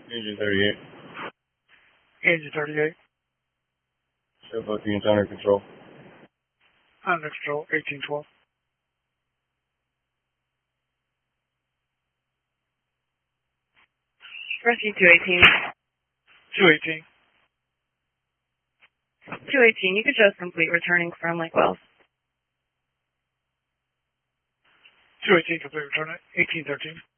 Engine 38. Engine 38. Show both units under control. Under control, 1812. Rescue 218. 218. 218, you could show us complete returning from Lake Wells. 218 complete return, 1813.